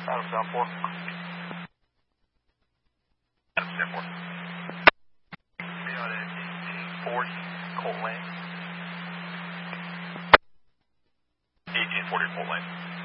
Adam South 4. Adam South 4. Be on at 1840 Colt Lane. 1840 Colt Lane.